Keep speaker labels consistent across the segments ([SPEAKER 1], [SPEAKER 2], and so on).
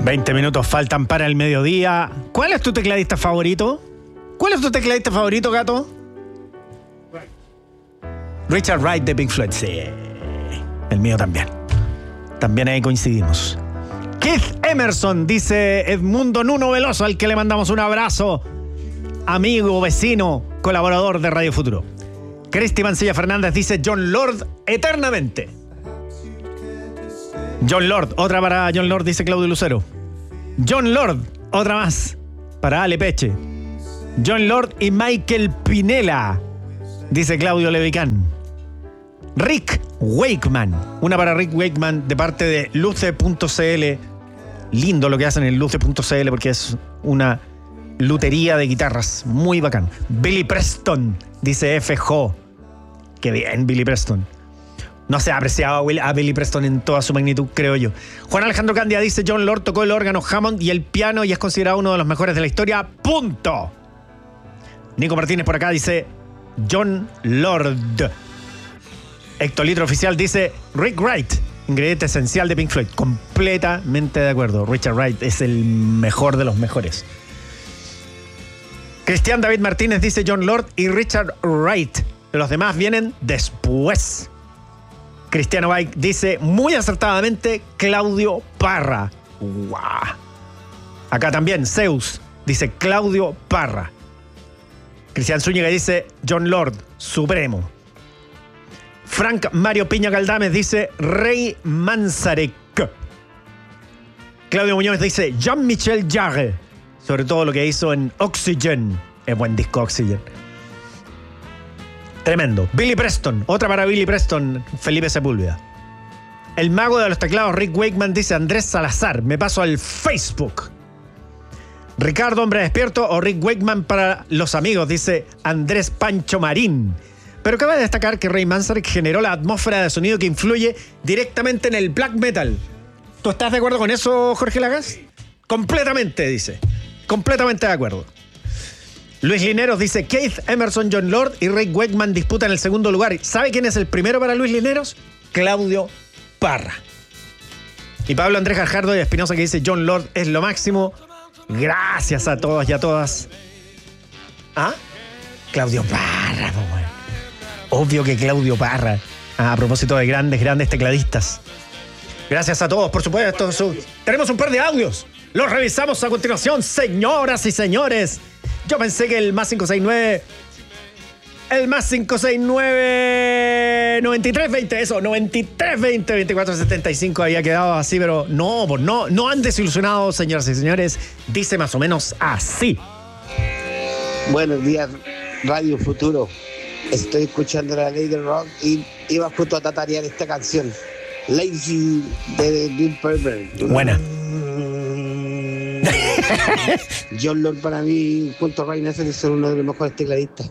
[SPEAKER 1] 20 minutos faltan para el mediodía. ¿Cuál es tu tecladista favorito? ¿Cuál es tu tecladista favorito, gato? Richard Wright de Pink Floyd. Sí, el mío también. También ahí coincidimos. Keith Emerson, dice Edmundo Nuno Veloso, al que le mandamos un abrazo. Amigo, vecino, colaborador de Radio Futuro. Cristi Mancilla Fernández dice John Lord eternamente. John Lord, otra para John Lord, dice Claudio Lucero. John Lord, otra más para Ale Peche. John Lord y Michael Pinela, dice Claudio Levicán. Rick Wakeman, una para Rick Wakeman de parte de Luce.cl. Lindo lo que hacen en Luce.cl porque es una lutería de guitarras, muy bacán. Billy Preston, dice FJ. Qué bien, Billy Preston. No se ha apreciado a Billy Preston en toda su magnitud, creo yo. Juan Alejandro Candia dice John Lord tocó el órgano Hammond y el piano y es considerado uno de los mejores de la historia. ¡Punto! Nico Martínez por acá dice John Lord. Héctor Litro Oficial dice Rick Wright, ingrediente esencial de Pink Floyd. Completamente de acuerdo. Richard Wright es el mejor de los mejores. Cristian David Martínez dice John Lord y Richard Wright. Los demás vienen después. Cristiano Bike dice muy acertadamente Claudio Parra. ¡Guau! Acá también Zeus dice Claudio Parra. Cristian Zúñiga dice John Lord, supremo. Frank Mario Piña Galdames dice Ray Manzarek. Claudio Muñoz dice Jean-Michel Jarre, sobre todo lo que hizo en Oxygen. Es buen disco Oxygen. Tremendo. Billy Preston, otra para Billy Preston, Felipe Sepúlveda. El mago de los teclados Rick Wakeman dice Andrés Salazar. Me paso al Facebook. Ricardo Hombre Despierto o Rick Wakeman para los amigos, dice Andrés Pancho Marín. Pero cabe destacar que Ray Manzarek generó la atmósfera de sonido que influye directamente en el black metal. ¿Tú estás de acuerdo con eso, Jorge Lagas? Completamente, dice. Completamente de acuerdo. Luis Lineros dice Keith Emerson, John Lord y Rick Wakeman disputan el segundo lugar. ¿Sabe quién es el primero para Luis Lineros? Claudio Parra. Y Pablo Andrés Gajardo y Espinosa que dice John Lord es lo máximo. Gracias a todos y a todas. ¿Ah? Claudio Parra, bueno. Obvio que Claudio Parra. A propósito de grandes tecladistas. Gracias a todos, por supuesto. Tenemos un par de audios. Los revisamos a continuación, señoras y señores. Yo pensé que el más 569... El más 569... 9320, eso, 9320, 2475 había quedado así, pero no han desilusionado, señoras y señores. Dice más o menos así.
[SPEAKER 2] Buenos días, Radio Futuro. Estoy escuchando la Ley del Rock y iba justo a tatarear esta canción. Lazy de Deep Purple.
[SPEAKER 1] Buena.
[SPEAKER 2] John Lord para mí, junto a Ray Manzarek, es uno de los mejores tecladistas.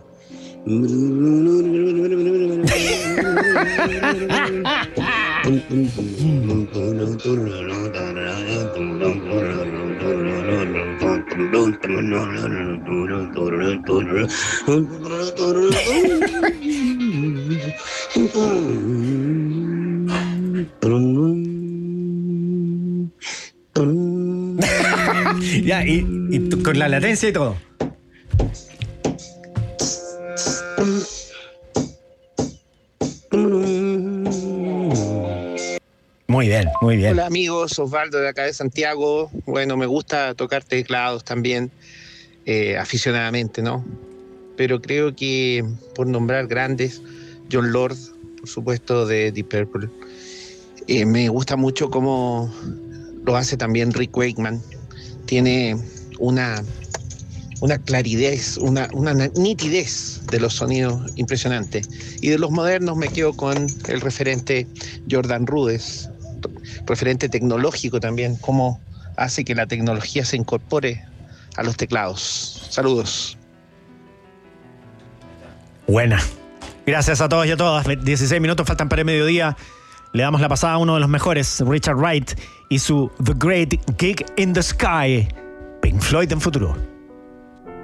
[SPEAKER 1] Ya, y con la latencia y todo. Muy bien, muy bien.
[SPEAKER 3] Hola amigos, Osvaldo de acá de Santiago. Bueno, me gusta tocar teclados también, aficionadamente, ¿no? Pero creo que por nombrar grandes, John Lord, por supuesto, de Deep Purple. Me gusta mucho cómo lo hace también Rick Wakeman. Tiene una claridad, una nitidez de los sonidos impresionante. Y de los modernos me quedo con el referente Jordan Rudess, referente tecnológico también, cómo hace que la tecnología se incorpore a los teclados. Saludos.
[SPEAKER 1] Buena. Gracias a todos y a todas. 16 minutos faltan para el mediodía. Le damos la pasada a uno de los mejores, Richard Wright, y su The Great Gig in the Sky. Pink Floyd en Futuro.